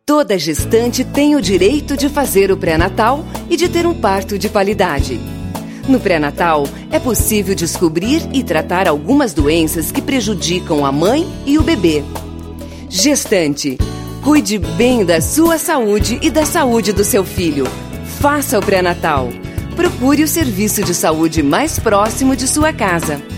Toda gestante tem o direito de fazer o pré-natal e de ter um parto de qualidade. No pré-natal, é possível descobrir e tratar algumas doenças que prejudicam a mãe e o bebê. Gestante, cuide bem da sua saúde e da saúde do seu filho. Faça o pré-natal. Procure o serviço de saúde mais próximo de sua casa.